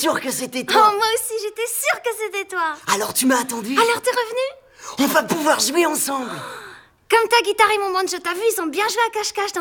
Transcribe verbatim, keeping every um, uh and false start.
sûre que c'était Oh, toi. moi aussi, j'étais sûre que c'était toi. Alors tu m'as attendu. Alors, t'es revenu? On va pouvoir jouer ensemble. Comme ta guitare et mon banjo, t'as vu, ils ont bien joué à cache-cache dans